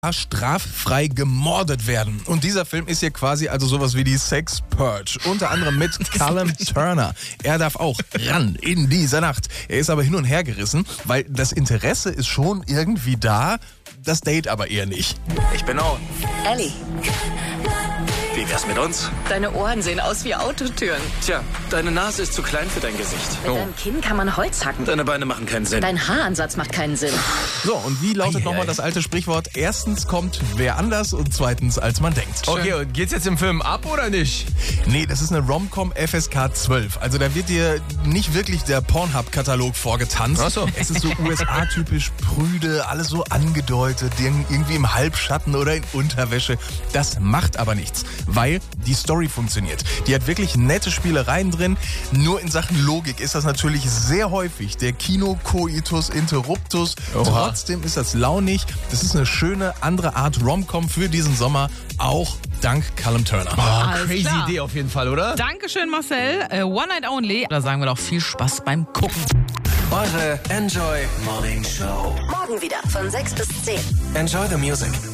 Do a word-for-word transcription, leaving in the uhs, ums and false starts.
straffrei gemordet werden. Und dieser Film ist hier quasi also sowas wie die Sex Purge. Unter anderem mit Callum Turner. Er darf auch ran in dieser Nacht. Er ist aber hin und her gerissen, weil das Interesse ist schon irgendwie da, das Date aber eher nicht. Ich bin Owen. Ellie. Wie wär's mit uns? Deine Ohren sehen aus wie Autotüren. Tja, deine Nase ist zu klein für dein Gesicht. Mit deinem Kinn kann man Holz hacken. Deine Beine machen keinen Sinn. Dein Haaransatz macht keinen Sinn. So, und wie lautet nochmal das alte Sprichwort? Erstens kommt wer anders und zweitens als man denkt. Okay, und geht's jetzt im Film ab oder nicht? Nee, das ist eine Rom-Com F S K zwölf. Also da wird dir nicht wirklich der Pornhub-Katalog vorgetanzt. Ach so. Es ist so U S A-typisch prüde, alles so angedeutet, irgendwie im Halbschatten oder in Unterwäsche. Das macht aber nichts, weil die Story funktioniert. Die hat wirklich nette Spielereien drin. Nur in Sachen Logik ist das natürlich sehr häufig der Kino-Coitus Interruptus. Oha. Trotzdem ist das launig. Das ist eine schöne andere Art Rom-Com für diesen Sommer, auch dank Callum Turner. Oh, Alles crazy klar. Idee auf jeden Fall, oder? Dankeschön, Marcel. Äh, One Night Only. Da sagen wir doch viel Spaß beim Gucken. Eure Enjoy Morning Show. Morgen wieder von sechs bis zehn. Enjoy the music.